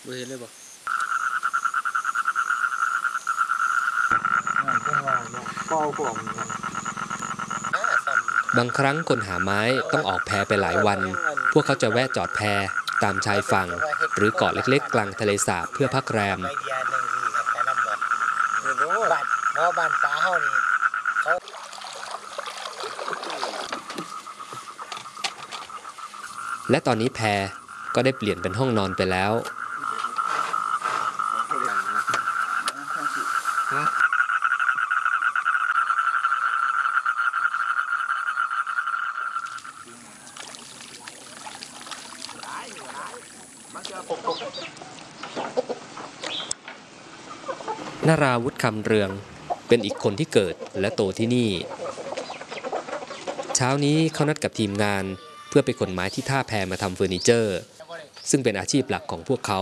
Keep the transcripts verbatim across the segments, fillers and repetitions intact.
บ่เห็นเลยบ่บางครั้งคนหาไม้ต้องออกแพไปหลายวันพวกเขาจะแวะจอดแพตามชายฝั่งหรือเกาะเล็กๆกลางทะเลสาบเพื่อพักแรมบ้านป้าเฮานี่เขาและตอนนี้แพก็ได้เปลี่ยนเป็นห้องนอนไปแล้วนาราวุฒิคำเรืองเป็นอีกคนที่เกิดและโตที่นี่เช้านี้เขานัดกับทีมงานเพื่อไปขนไม้ที่ท่าแพมาทำเฟอร์นิเจอร์ซึ่งเป็นอาชีพหลักของพวกเขา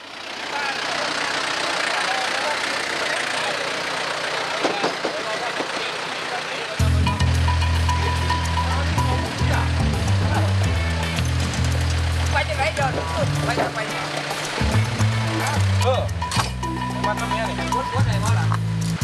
ไปจะไหนเดินไปจะไปเออมาทำยังไงวัดวัดไหนมาล่ะ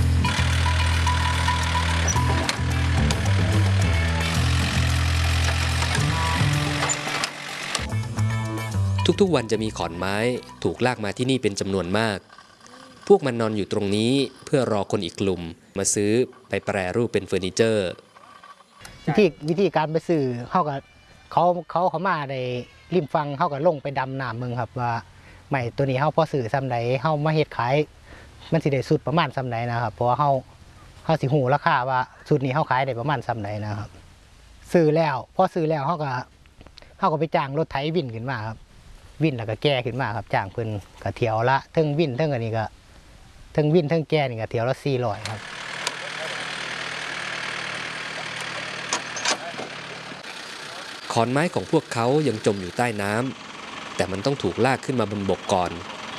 ทุกๆวันจะมีขอนไม้ถูกลากมาที่นี่เป็นจำนวนมากพวกมันนอนอยู่ตรงนี้เพื่อรอคนอีกกลุ่มมาซื้อไปแปรรูปเป็นเฟอร์นิเจอร์วิธีวิธีการไปซื้อเขากับเขาเขาเขามาในริมฟังเขากับลงไปดำน้ำมึงครับว่าใหม่ตัวนี้เขาพอซื้อซ้ำไหนเขามาเฮ็ดขายมันสิได้สุดประมาณซ้ำไหนนะครับเพราะว่าเขาเขาสิหูราคาว่าสุดนี้เขาขายได้ประมาณซ้ำไหนนะครับซื้อแล้วพอซื้อแล้วเขาก็เขาก็ไปจ้างรถไถวินขึ้นมาครับวินแล้วก็แก่ขึ้นมาครับจ้างเพิ่นก็เที่ยวละทั้งวินทั้งอันนี้ก็ทั้งวินทั้งแก่นี่ก็เที่ยวละสี่ร้อยครับขอนไม้ของพวกเขายังจมอยู่ใต้น้ำแต่มันต้องถูกลากขึ้นมาบนบกก่อน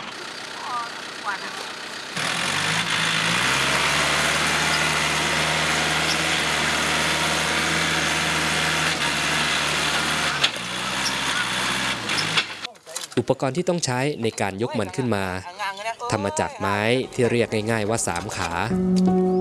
อุปกรณ์ที่ต้องใช้ในการยกมันขึ้นมาทำมาจากไม้ที่เรียกง่ายๆว่าสามขา